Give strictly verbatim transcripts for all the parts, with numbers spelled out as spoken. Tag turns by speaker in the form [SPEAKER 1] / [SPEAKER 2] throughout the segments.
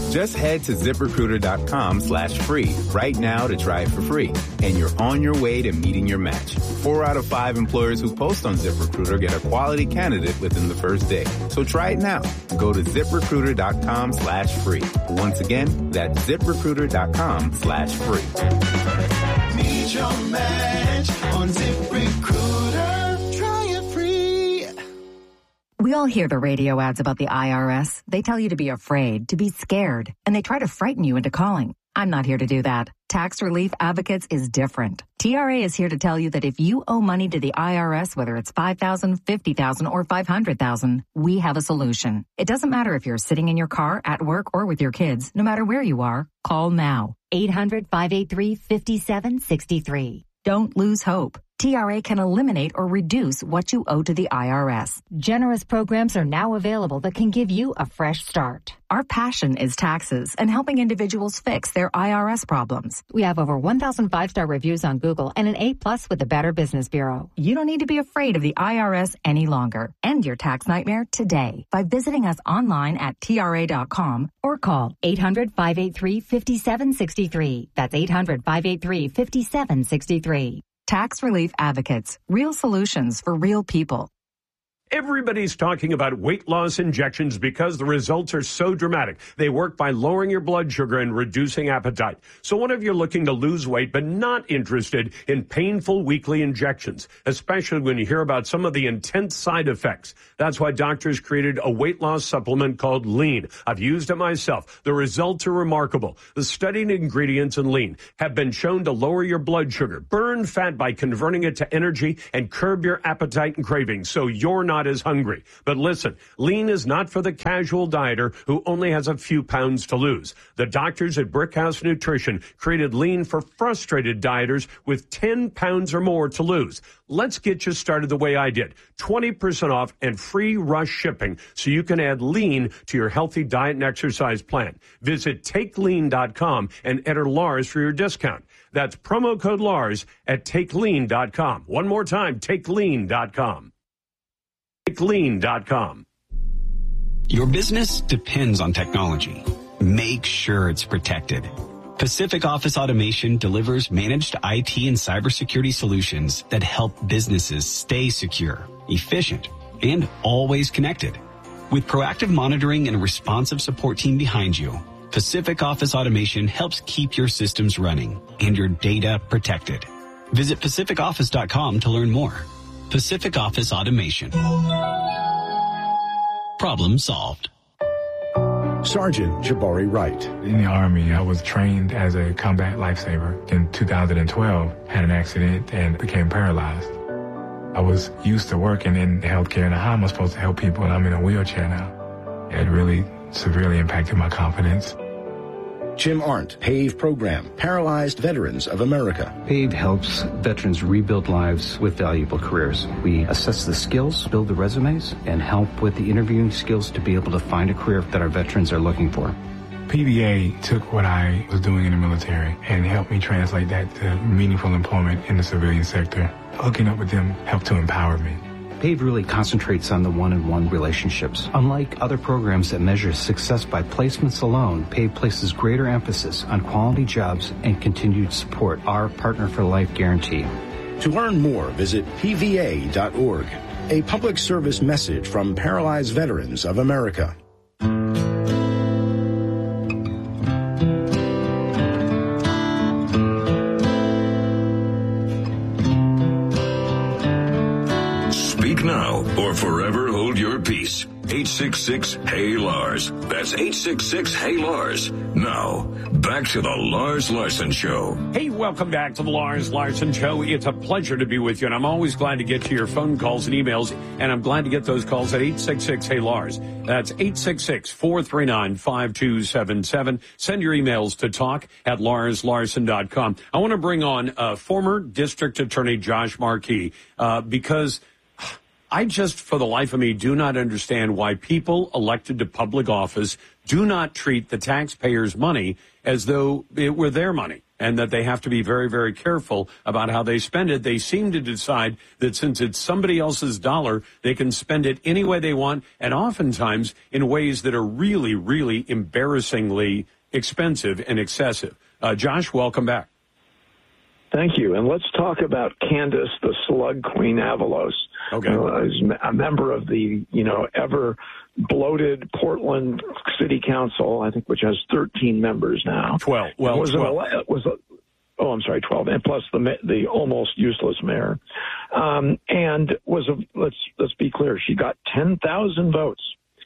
[SPEAKER 1] Just head to ZipRecruiter.com slash free right now to try it for free. And you're on your way to meeting your match. Four out of five employers who post on ZipRecruiter get a quality candidate within the first day. So try it now. Go to ZipRecruiter.com slash free. Once again, that's ZipRecruiter.com slash free.
[SPEAKER 2] Meet your match on ZipRecruiter. Try it free.
[SPEAKER 3] We all hear the radio ads about the I R S. They tell you to be afraid, to be scared, and they try to frighten you into calling. I'm not here to do that. Tax Relief Advocates is different. T R A is here to tell you that if you owe money to the I R S, whether it's five thousand dollars, fifty thousand dollars, or five hundred thousand dollars, we have a solution. It doesn't matter if you're sitting in your car, at work, or with your kids. No matter where you are, call now. eight hundred, five eight three, five seven six three. Don't lose hope. T R A can eliminate or reduce what you owe to the I R S. Generous programs are now available that can give you a fresh start. Our passion is taxes and helping individuals fix their I R S problems. We have over one thousand five-star reviews on Google and an A plus with the Better Business Bureau. You don't need to be afraid of the I R S any longer. End your tax nightmare today by visiting us online at T R A dot com or call eight hundred, five eight three, five seven six three. That's eight hundred, five eight three, five seven six three. Tax Relief Advocates. Real solutions for real people.
[SPEAKER 4] Everybody's talking about weight loss injections because the results are so dramatic. They work by lowering your blood sugar and reducing appetite. So what if you're looking to lose weight but not interested in painful weekly injections, especially when you hear about some of the intense side effects? That's why doctors created a weight loss supplement called Lean. I've used it myself. The results are remarkable. The studied ingredients in Lean have been shown to lower your blood sugar, burn fat by converting it to energy, and curb your appetite and cravings so you're not as hungry. But listen, Lean is not for the casual dieter who only has a few pounds to lose. The doctors at Brickhouse Nutrition created Lean for frustrated dieters with ten pounds or more to lose. Let's get you started the way I did. twenty percent off and free rush shipping so you can add Lean to your healthy diet and exercise plan. Visit take lean dot com and enter Lars for your discount. That's promo code Lars at take lean dot com. One more time, take lean dot com. take lean dot com.
[SPEAKER 5] Your business depends on technology. Make sure it's protected. Pacific Office Automation delivers managed I T and cybersecurity solutions that help businesses stay secure, efficient, and always connected. With proactive monitoring and a responsive support team behind you, Pacific Office Automation helps keep your systems running and your data protected. Visit pacific office dot com to learn more. Pacific Office Automation. Problem solved.
[SPEAKER 6] Sergeant Jabari Wright.
[SPEAKER 7] In the Army, I was trained as a combat lifesaver. In two thousand twelve, had an accident and became paralyzed. I was used to working in healthcare, and how am I supposed to help people, and I'm in a wheelchair now? It really severely impacted my confidence.
[SPEAKER 6] Jim Arndt, PAVE Program, Paralyzed Veterans of America.
[SPEAKER 8] PAVE helps veterans rebuild lives with valuable careers. We assess the skills, build the resumes, and help with the interviewing skills to be able to find a career that our veterans are looking for.
[SPEAKER 7] P V A took what I was doing in the military and helped me translate that to meaningful employment in the civilian sector. Hooking up with them helped to empower me.
[SPEAKER 8] PAVE really concentrates on the one-on-one relationships. Unlike other programs that measure success by placements alone, PAVE places greater emphasis on quality jobs and continued support, our Partner for Life guarantee.
[SPEAKER 6] To learn more, visit P V A dot org. A public service message from Paralyzed Veterans of America.
[SPEAKER 9] Now or forever hold your peace. eight six six, Hey Lars. That's eight six six, Hey Lars. Now, back to the Lars Larson Show.
[SPEAKER 4] Hey, welcome back to the Lars Larson Show. It's a pleasure to be with you, and I'm always glad to get to your phone calls and emails, and I'm glad to get those calls at eight six six, Hey Lars. That's eight six six, four three nine, five two seven seven. Send your emails to talk at lars larson dot com. I want to bring on uh, former District Attorney Josh Markey uh, because I just, for the life of me, do not understand why people elected to public office do not treat the taxpayers' money as though it were their money, and that they have to be very, very careful about how they spend it. They seem to decide that since it's somebody else's dollar, they can spend it any way they want, and oftentimes in ways that are really, really embarrassingly expensive and excessive. Uh, Josh, welcome back.
[SPEAKER 10] Thank you. And let's talk about Candace, the slug queen Avalos.
[SPEAKER 4] Okay.
[SPEAKER 10] Uh, as a member of the, you know, ever bloated Portland City Council, I think, which has thirteen members now.
[SPEAKER 4] twelve. Well,
[SPEAKER 10] was
[SPEAKER 4] twelve.
[SPEAKER 10] An, was a, oh, I'm sorry, twelve, and plus the the almost useless mayor. Um, and was a, let's let's be clear, she got ten thousand votes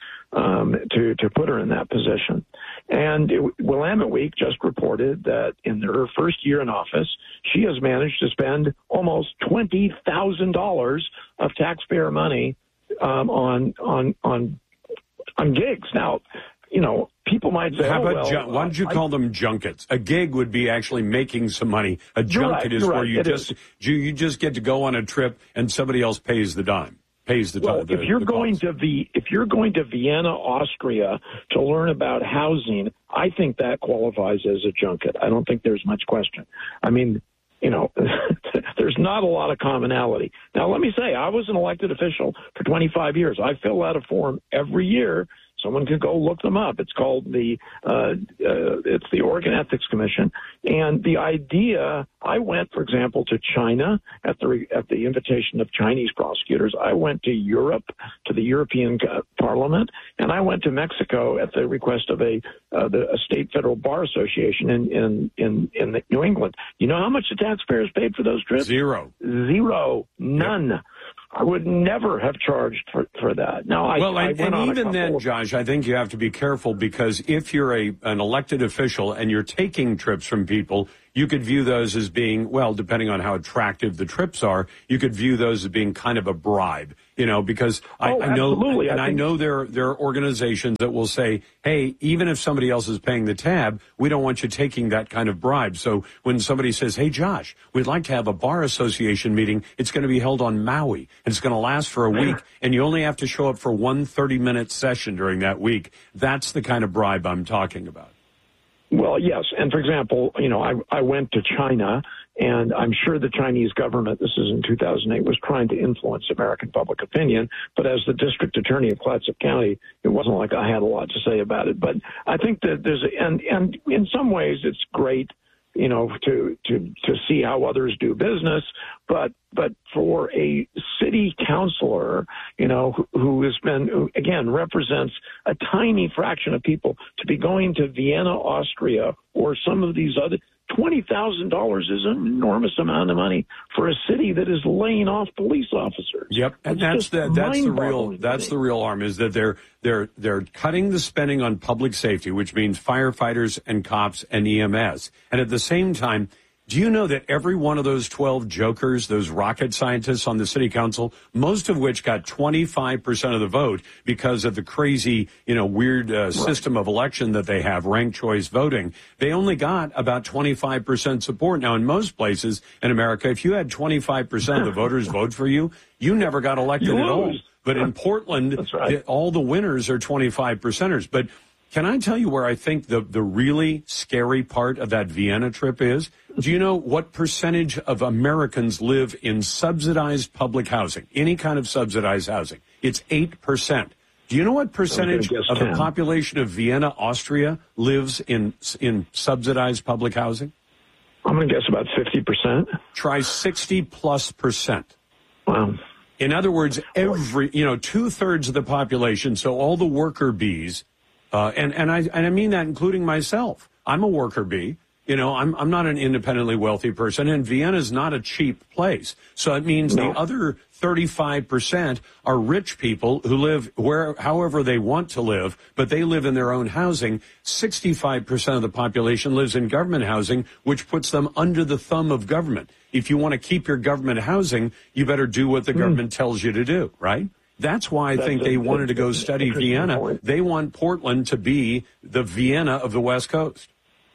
[SPEAKER 10] um, to to put her in that position. And it, Willamette Week just reported that in her first year in office, she has managed to spend almost twenty thousand dollars of taxpayer money um, on on on on gigs. Now, you know, people might say,
[SPEAKER 4] How
[SPEAKER 10] oh,
[SPEAKER 4] about
[SPEAKER 10] well,
[SPEAKER 4] jun- why don't you
[SPEAKER 10] I,
[SPEAKER 4] call them junkets? A gig would be actually making some money. A junket
[SPEAKER 10] right,
[SPEAKER 4] is where
[SPEAKER 10] right,
[SPEAKER 4] you
[SPEAKER 10] it
[SPEAKER 4] just
[SPEAKER 10] is.
[SPEAKER 4] you, you just get to go on a trip and somebody else pays the dime. Pays the
[SPEAKER 10] well,
[SPEAKER 4] the,
[SPEAKER 10] if you're
[SPEAKER 4] the
[SPEAKER 10] going
[SPEAKER 4] cost.
[SPEAKER 10] to the if you're going to Vienna, Austria to learn about housing, I think that qualifies as a junket. I don't think there's much question. I mean, you know, there's not a lot of commonality. Now, let me say, I was an elected official for twenty-five years. I fill out a form every year. Someone can go look them up. It's called the uh, uh, it's the Oregon Ethics Commission, and the idea. I went, for example, to China at the at the invitation of Chinese prosecutors. I went to Europe to the European Parliament, and I went to Mexico at the request of a uh, the a state federal bar association in in in, in New England. You know how much the taxpayers paid for those trips?
[SPEAKER 4] Zero.
[SPEAKER 10] Zero. None. Yep. I would never have charged for, for that. Now, I,
[SPEAKER 4] well,
[SPEAKER 10] I
[SPEAKER 4] and,
[SPEAKER 10] went
[SPEAKER 4] and
[SPEAKER 10] on
[SPEAKER 4] even
[SPEAKER 10] a
[SPEAKER 4] then,
[SPEAKER 10] of,
[SPEAKER 4] Josh, I think you have to be careful because if you're a an elected official and you're taking trips from people, you could view those as being, well, depending on how attractive the trips are, you could view those as being kind of a bribe, you know, because I,
[SPEAKER 10] oh,
[SPEAKER 4] I know,
[SPEAKER 10] absolutely.
[SPEAKER 4] and I, I know there, there are organizations that will say, hey, even if somebody else is paying the tab, we don't want you taking that kind of bribe. So when somebody says, hey, Josh, we'd like to have a bar association meeting, it's going to be held on Maui, and it's going to last for a week, and you only have to show up for one thirty-minute session during that week. That's the kind of bribe I'm talking about.
[SPEAKER 10] Well, yes. And for example, you know, I, I went to China, and I'm sure the Chinese government, this is in two thousand eight, was trying to influence American public opinion. But as the district attorney of Clatsop County, it wasn't like I had a lot to say about it. But I think that there's, a, and, and in some ways it's great, you know, to, to, to see how others do business. But, but for a city councilor, you know, who, who has been, who, again, represents a tiny fraction of people to be going to Vienna, Austria, or some of these other, twenty thousand dollars is an enormous amount of money for a city that is laying off police officers.
[SPEAKER 4] Yep, and
[SPEAKER 10] it's
[SPEAKER 4] that's the that's the real that's the real harm is that they're they're they're cutting the spending on public safety, which means firefighters and cops and E M S, and at the same time. Do you know that every one of those twelve jokers, those rocket scientists on the city council, most of which got twenty-five percent of the vote because of the crazy, you know, weird uh, system of election that they have, ranked choice voting, they only got about twenty-five percent support. Now, in most places in America, if you had twenty-five percent of the voters vote for you, you never got elected
[SPEAKER 10] you
[SPEAKER 4] at all.
[SPEAKER 10] lose.
[SPEAKER 4] But in Portland,
[SPEAKER 10] That's right.
[SPEAKER 4] the, all the winners are twenty-five percenters. But can I tell you where I think the, the really scary part of that Vienna trip is? Do you know what percentage of Americans live in subsidized public housing, any kind of subsidized housing? It's eight percent. Do you know what percentage of the population of Vienna, Austria lives in in subsidized public housing?
[SPEAKER 10] I'm going to guess about fifty percent.
[SPEAKER 4] Try sixty plus percent.
[SPEAKER 10] Wow.
[SPEAKER 4] In other words, every, you know, two thirds of the population, so all the worker bees, uh, and, and I, and I mean that including myself. I'm a worker bee. You know, I'm I'm not an independently wealthy person, and Vienna is not a cheap place. So it means no. the other thirty-five percent are rich people who live where, however they want to live, but they live in their own housing. sixty-five percent of the population lives in government housing, which puts them under the thumb of government. If you want to keep your government housing, you better do what the mm. government tells you to do, right? That's why I
[SPEAKER 10] That's
[SPEAKER 4] think
[SPEAKER 10] a,
[SPEAKER 4] they wanted to go study Vienna.
[SPEAKER 10] Point.
[SPEAKER 4] They want Portland to be the Vienna of the West Coast.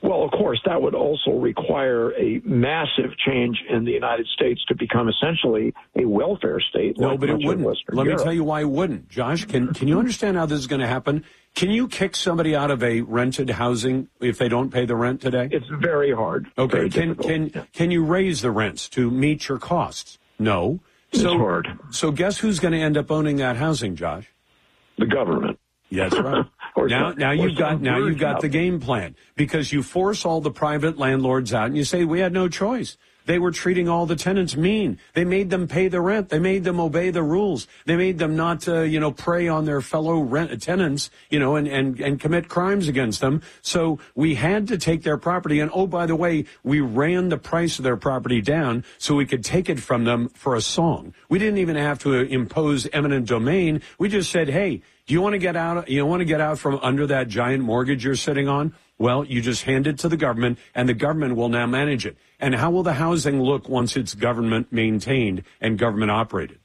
[SPEAKER 10] Well, of course, that would also require a massive change in the United States to become essentially a welfare state.
[SPEAKER 4] No,
[SPEAKER 10] like
[SPEAKER 4] but it wouldn't. Let
[SPEAKER 10] Europe.
[SPEAKER 4] me tell you why it wouldn't. Josh, can can you understand how this is going to happen? Can you kick somebody out of a rented housing if they don't pay the rent today?
[SPEAKER 10] It's very hard.
[SPEAKER 4] Okay.
[SPEAKER 10] Very
[SPEAKER 4] can
[SPEAKER 10] difficult.
[SPEAKER 4] can
[SPEAKER 10] Yeah.
[SPEAKER 4] can you raise the rents to meet your costs? No.
[SPEAKER 10] It's
[SPEAKER 4] So
[SPEAKER 10] hard.
[SPEAKER 4] So guess who's going to end up owning that housing, Josh?
[SPEAKER 10] The government.
[SPEAKER 4] Yes, right.
[SPEAKER 10] Or
[SPEAKER 4] now,
[SPEAKER 10] some-
[SPEAKER 4] now
[SPEAKER 10] or
[SPEAKER 4] you've got
[SPEAKER 10] some
[SPEAKER 4] now you've got
[SPEAKER 10] version
[SPEAKER 4] the
[SPEAKER 10] of it.
[SPEAKER 4] game plan because you force all the private landlords out and you say we had no choice. They were treating all the tenants mean. They made them pay the rent. They made them obey the rules. They made them not, uh, you know, prey on their fellow rent tenants, you know, and, and, and commit crimes against them. So we had to take their property. And, oh, by the way, we ran the price of their property down so we could take it from them for a song. We didn't even have to impose eminent domain. We just said, hey, do you want to get out? You want to get out from under that giant mortgage you're sitting on? Well, you just hand it to the government, and the government will now manage it. And how will the housing look once it's government maintained and government operated?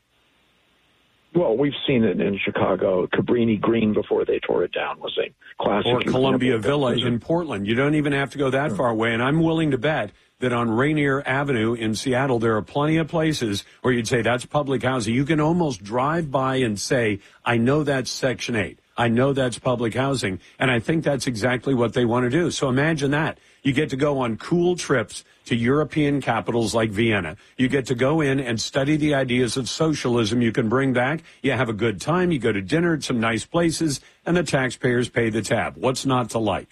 [SPEAKER 10] Well, we've seen it in Chicago. Cabrini Green, before they tore it down, was a classic.
[SPEAKER 4] Or Columbia
[SPEAKER 10] example.
[SPEAKER 4] Villa in Portland. You don't even have to go that far away. And I'm willing to bet that on Rainier Avenue in Seattle, there are plenty of places where you'd say that's public housing. You can almost drive by and say, I know that's Section eight. I know that's public housing. And I think that's exactly what they want to do. So imagine that. You get to go on cool trips to European capitals like Vienna. You get to go in and study the ideas of socialism you can bring back. You have a good time. You go to dinner at some nice places, and the taxpayers pay the tab. What's not to like?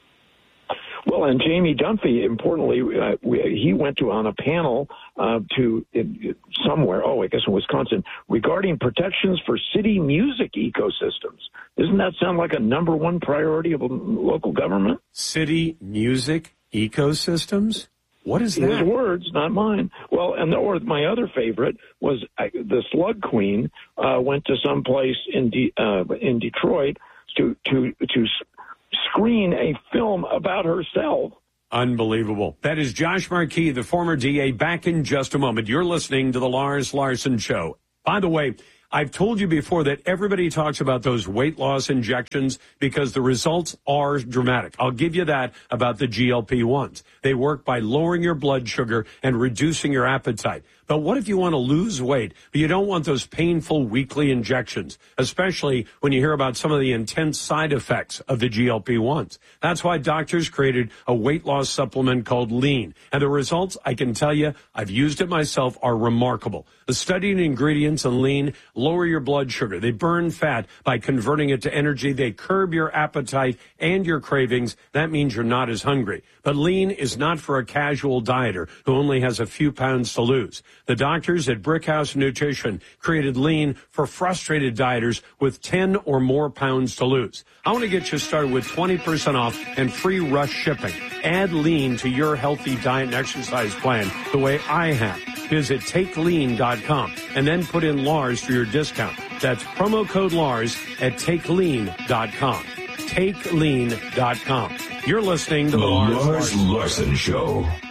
[SPEAKER 10] Well, and Jamie Dunphy, importantly, uh, we, he went to on a panel uh, to in, somewhere, oh, I guess in Wisconsin, regarding protections for city music ecosystems. Doesn't that sound like a number one priority of a local government?
[SPEAKER 4] City music ecosystems? What is that?
[SPEAKER 10] His words, not mine. Well, and the, or my other favorite was uh, the Slug Queen uh, went to some place in De, uh, in Detroit to to to screen a film about herself.
[SPEAKER 4] Unbelievable. That is Josh Markey, the former D A, back in just a moment. You're listening to the Lars Larson Show. By the way, I've told you before that everybody talks about those weight loss injections because the results are dramatic. I'll give you that about the G L P ones. They work by lowering your blood sugar and reducing your appetite. But what if you want to lose weight, but you don't want those painful weekly injections, especially when you hear about some of the intense side effects of the G L P ones? That's why doctors created a weight loss supplement called Lean. And the results, I can tell you, I've used it myself, are remarkable. The studied ingredients in Lean lower your blood sugar. They burn fat by converting it to energy. They curb your appetite and your cravings. That means you're not as hungry. But Lean is not for a casual dieter who only has a few pounds to lose. The doctors at Brickhouse Nutrition created Lean for frustrated dieters with ten or more pounds to lose. I want to get you started with twenty percent off and free rush shipping. Add Lean to your healthy diet and exercise plan the way I have. Visit take lean dot com and then put in Lars for your discount. That's promo code Lars at take lean dot com. take lean dot com. You're listening to the,
[SPEAKER 9] the
[SPEAKER 4] Lars,
[SPEAKER 9] Lars
[SPEAKER 4] Larson.
[SPEAKER 9] Larson Show.